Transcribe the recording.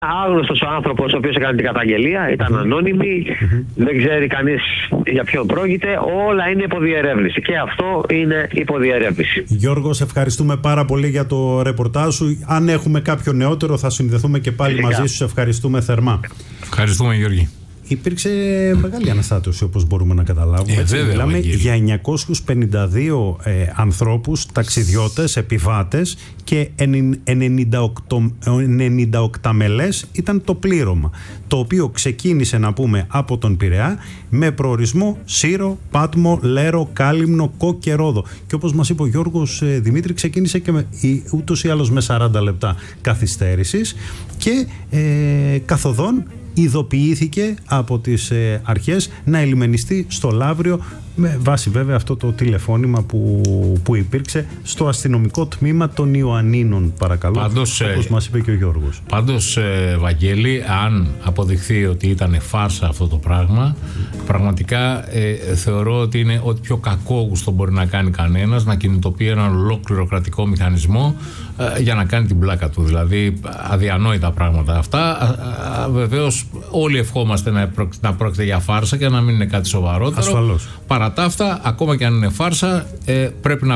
Άγνωστος ο άνθρωπος ο οποίος έκανε την καταγγελία, ήταν ανώνυμη, δεν ξέρει κανείς για ποιον πρόκειται, όλα είναι υποδιερεύνηση και αυτό είναι υποδιερεύνηση. Γιώργο, σε ευχαριστούμε πάρα πολύ για το ρεπορτάζ σου. Αν έχουμε κάποιο νεότερο θα συνδεθούμε και πάλι μαζί σου. Σε ευχαριστούμε θερμά. Ευχαριστούμε, Γιώργη. Υπήρξε μεγάλη αναστάτωση, όπως μπορούμε να καταλάβουμε. Μιλάμε για 952 ανθρώπους, ταξιδιώτες, επιβάτες και 98 μελές ήταν το πλήρωμα, το οποίο ξεκίνησε, να πούμε, από τον Πειραιά με προορισμό Σύρο, Πάτμο, Λέρο, Κάλυμνο, Κο και Ρόδο. Και όπως μας είπε ο Γιώργος Δημήτρη, ξεκίνησε και ούτως ή άλλως με 40 λεπτά καθυστέρησης και καθοδόν ειδοποιήθηκε από τις αρχές να ελιμενιστεί στο Λαύριο, με βάση βέβαια αυτό το τηλεφώνημα που υπήρξε στο αστυνομικό τμήμα των Ιωαννίνων, παρακαλώ, όπως μας είπε και ο Γιώργος. Πάντως, Βαγγέλη, αν αποδειχθεί ότι ήταν φάρσα αυτό το πράγμα, πραγματικά θεωρώ ότι είναι ό,τι πιο κακόγουστο μπορεί να κάνει κανένας, να κινητοποιεί έναν ολόκληρο κρατικό μηχανισμό για να κάνει την πλάκα του. Δηλαδή, αδιανόητα πράγματα αυτά. Βεβαίως, όλοι ευχόμαστε να πρόκειται για φάρσα και να μην είναι κάτι σοβαρότερο. Ασφαλώς. Παρά τα αυτά, ακόμα και αν είναι φάρσα, πρέπει να